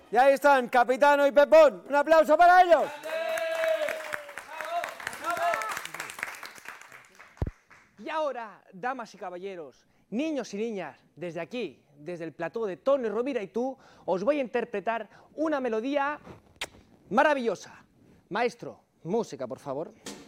Y ahí están, Capitano y Pepón. ¡Un aplauso para ellos! Y ahora, damas y caballeros, niños y niñas, desde aquí, desde el plató de Toni Rovira y tú, os voy a interpretar una melodía maravillosa. Maestro, música, por favor.